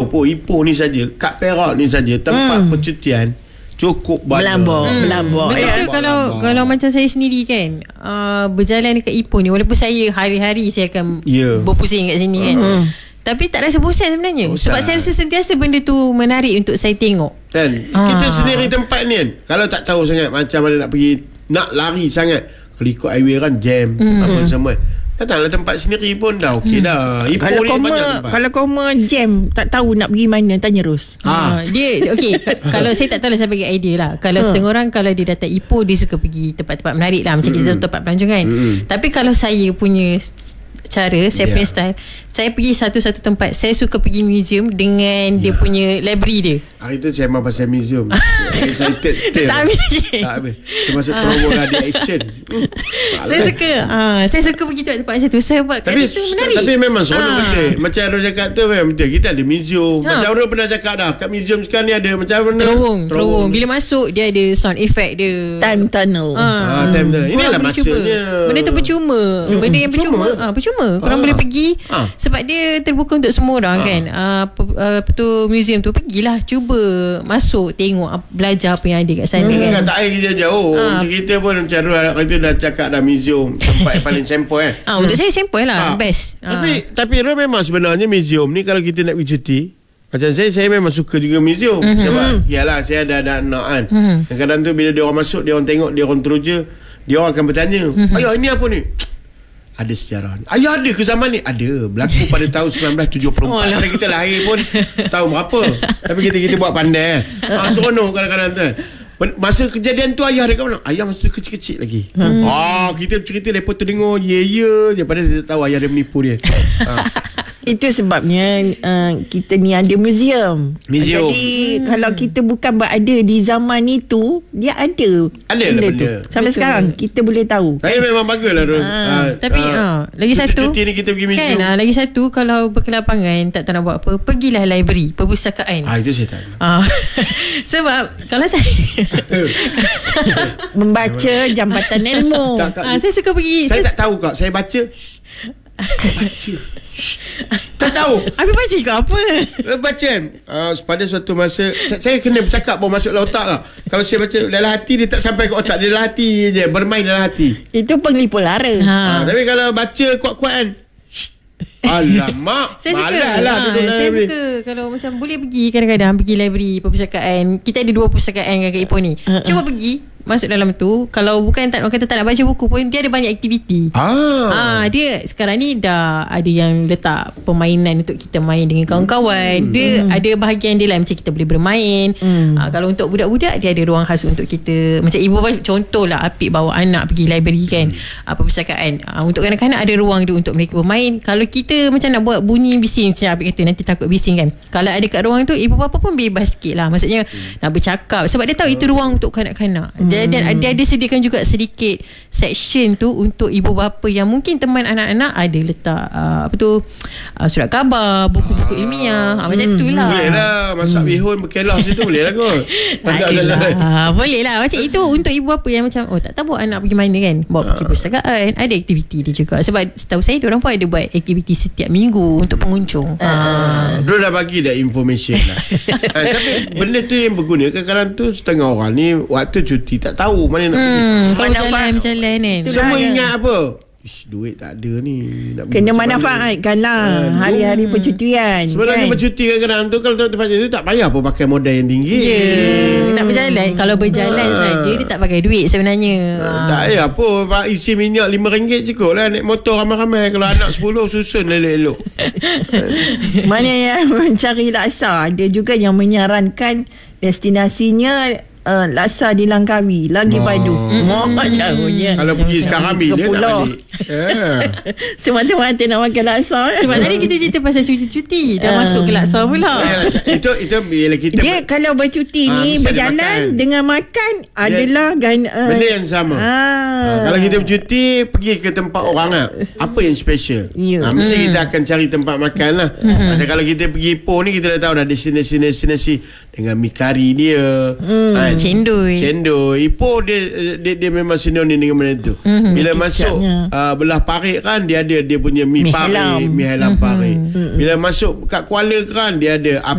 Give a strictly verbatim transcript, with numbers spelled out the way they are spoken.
pun Ipoh ni saja, kat Perak ni saja tempat hmm. percutian cukup banyak. Melambor, hmm. melambor. Betul Ya. ke kalau melambor. Kalau macam saya sendiri kan, uh, berjalan dekat Ipoh ni, walaupun saya hari-hari saya akan yeah. berpusing kat sini kan. Hmm. Tapi tak rasa bosan sebenarnya. Bosan. Sebab saya rasa sentiasa benda tu menarik untuk saya tengok. Kan ah. kita sendiri tempat ni kan, kalau tak tahu sangat macam mana nak pergi, nak lari sangat, kalau ikut highway kan jam hmm. apa semua. Datanglah tempat sendiri pun dah okey hmm. dah. Ipoh kalau ni koma, banyak tempat. Kalau koma jam tak tahu nak pergi mana, tanya Ros. Ha. Dia okey. Kalau saya tak tahu lah, saya bagi idea lah. Kalau ha. setengah orang kalau dia datang Ipoh, dia suka pergi tempat-tempat menarik lah, macam hmm. kita tempat pelancongan. Hmm. Tapi kalau saya punya cara, saya yeah. punya style, saya pergi satu-satu tempat. Saya suka pergi museum dengan yeah. dia punya library dia. Hari tu saya memang pasal museum. Excited. Tak habis lagi. Tak habis. Termasuk promo radio action. Hmm. Saya suka uh, Saya suka pergi tempat-tempat macam tu. Sebab tapi, kat situ menarik. Tapi memang seronok ha. betul. Macam Ros cakap tu memang betul. Kita ada museum. Ha. Macam Ros pernah cakap dah, kat museum sekarang ni ada macam mana? Terowong, terowong. Bila masuk dia ada sound effect dia. Time tunnel. Ha. Ha, time tunnel. Inilah masanya. Benda tu percuma. Hmm. Benda yang percuma. Ah, ha, percuma. Korang ha. boleh pergi ha. sebab dia terbuka untuk semua orang ha. kan. Uh, apa, uh, apa tu museum tu, pergilah, cuba masuk, tengok, belajar apa yang ada kat sana hmm, kan. Tak payah kita jauh. Ha. Macam kita pun macam kita dah cakap dah museum tempat yang paling sempoi eh. Ah, untuk hmm. saya sempoi lah, ha. best. Tapi ha. tapi Ros memang sebenarnya museum ni kalau kita nak pergi cuti, macam saya saya memang suka juga museum mm-hmm. sebab yalah saya ada ada anak kan. Mm-hmm. Kadang-kadang tu bila dia orang masuk, dia orang tengok, dia orang teruja, dia orang akan bertanya, mm-hmm. ayah ini apa ni? Ada sejarah. Ayah ada ke zaman ni? Ada. Berlaku pada tahun sembilan belas tujuh puluh empat. Pada kita lahir pun tahun berapa. Tapi kita kita buat pandai kan. Ha, seronok kadang-kadang tu. Masa kejadian tu ayah dekat mana? Ayah masa kecil-kecil lagi. Hmm. Ah, kita cerita lepas tu dengar ya ya je, padahal dia tak tahu ayah dia menipu dia. Ha. Itu sebabnya uh, kita ni ada museum. Museum. Jadi hmm. kalau kita bukan berada di zaman itu, dia ada. Ada benda, benda. Sampai betul. Sekarang kita boleh tahu. Saya kan? Memang baguslah Ros. Ha. Ha. Tapi ha. Ha. lagi satu. Cuti ni kita pergi museum. Kan, ha. lagi satu, kalau berkelapangan tak tahu nak buat apa, pergilah library, perpustakaan. Ah, itu saya tak. Ha. Sebab kalau saya membaca jambatan ilmu. Tak, tak, ha, saya suka pergi. Saya, saya tak tahu kak. Saya baca. Baca. Tak tahu. Habis baca kau apa? Baca kan. Uh, pada suatu masa saya, saya kena bercakap bawa masuk dalam otak lah. Kalau saya baca dalam hati, dia tak sampai ke otak. Dia dalam hati je, bermain dalam hati. Itu penglipu lara. ha. uh, Tapi kalau baca kuat-kuat kan, alamak, saya suka lah ha, duduk saya library. Suka kalau macam boleh pergi kadang-kadang, pergi library, perpustakaan. Kita ada dua perpustakaan kat Ipoh ni. uh, Cuba uh. pergi, masuk dalam tu. Kalau bukan tak, orang kata tak nak baca buku pun, dia ada banyak aktiviti. ah. ah Dia sekarang ni dah ada yang letak permainan untuk kita main dengan kawan-kawan. hmm. Dia hmm. ada bahagian dia lah, macam kita boleh bermain. hmm. ah, Kalau untuk budak-budak, dia ada ruang khas untuk kita. Macam ibu contoh lah, Apik bawa anak pergi library kan, hmm. ah, perpustakaan. ah, Untuk kanak-kanak ada ruang dia untuk mereka bermain. Kalau kita macam nak buat bunyi bising, macam Apik kata nanti takut bising kan, kalau ada kat ruang tu, ibu bapa pun bebas sikit lah. Maksudnya hmm. nak bercakap, sebab dia tahu itu ruang untuk kanak-kanak. hmm. Dan dia ada sediakan juga sedikit section tu untuk ibu bapa yang mungkin teman anak-anak ada letak uh, apa tu uh, surat khabar, buku-buku ilmiah. ah, Macam tu lah. Boleh lah masak bihun berkelah situ, boleh lah kot. lah. Boleh lah. Macam itu untuk ibu bapa yang macam, oh tak tahu bawa anak pergi mana kan, bawa pergi perpustakaan. Ada aktiviti dia juga. Sebab setahu saya, diorang pun ada buat aktiviti setiap minggu untuk pengunjung. Ah, dia dah bagi dah information lah. ah, Tapi benda tu yang berguna. Kadang-kadang tu setengah orang ni waktu cuti tak tahu mana nak hmm, pergi. Kalau jalan-jalan kan, semua ingat apa? Ish, duit tak ada ni, nak kena manfaatkan lah uh, hari-hari percutian. Sebenarnya kan? bercuti kadang-kadang tu, kalau tempat tu tak payah apa pakai modal yang tinggi. Ya, yeah. Nak berjalan, kalau berjalan uh. saja dia tak pakai duit sebenarnya. uh, Tak payah apa, isi minyak lima ringgit cukup lah. Naik motor ramai-ramai. Kalau anak sepuluh susun elok-elok. Mana yang mencari laksa, ada juga yang menyarankan destinasinya Uh, laksa di Langkawi, lagi oh. padu. Mau mm. caranya. Kalau pergi sekarang bila nak balik. Yeah. Semata-mata nak makan laksa. Sebab tadi kita cerita pasal cuti-cuti, dah uh. masuk ke laksa pula. Yeah, itu itu bila kita dia ber- kalau bercuti uh, ni berjalan makan. Dengan makan yeah. adalah gan, uh, benda yang sama. Uh. Uh, kalau kita bercuti pergi ke tempat orang lah, apa yang special? Yeah. Uh, mesti mm. kita akan cari tempat makan lah. Mm. Macam kalau kita pergi Ipoh ni, kita dah tahu dah destinasi-destinasi dengan mi kari dia. Mm. Uh, Cendol. Cendol. Ipoh dia, dia dia memang sinonim dengan benda tu. Mm-hmm. Bila masuk uh, belah Parit kan, dia ada dia punya mi, mi Parit, mi Helam Parit. Mm-hmm. Bila masuk kat Kuala kan, dia ada